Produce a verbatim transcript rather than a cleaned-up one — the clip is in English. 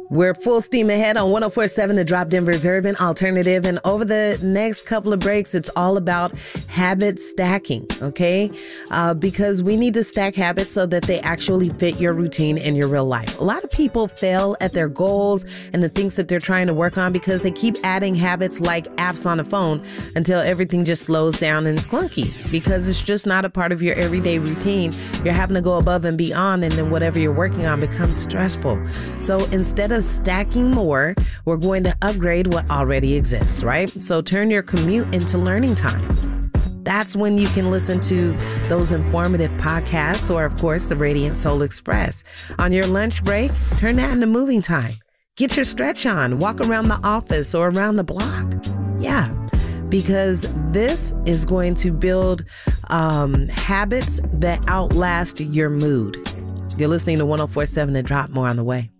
We're full steam ahead on one oh four point seven The Drop, Denver's Urban Alternative. And over the next couple of breaks, it's all about habit stacking, okay? Uh, because we need to stack habits so that they actually fit your routine in your real life. A lot of people fail at their goals and the things that they're trying to work on because they keep adding habits like apps on a phone until everything just slows down and is clunky because it's just not a part of your everyday routine. You're having to go above and beyond, and then whatever you're working on becomes stressful. So instead of stacking more, we're going to upgrade what already exists, right? So turn your commute into learning time. That's when you can listen to those informative podcasts or, of course, the Radiant Soul Express. On your lunch break, turn that into moving time. Get your stretch on, walk around the office or around the block. Yeah, because this is going to build um, habits that outlast your mood. You're listening to one oh four point seven The Drop. More on the way.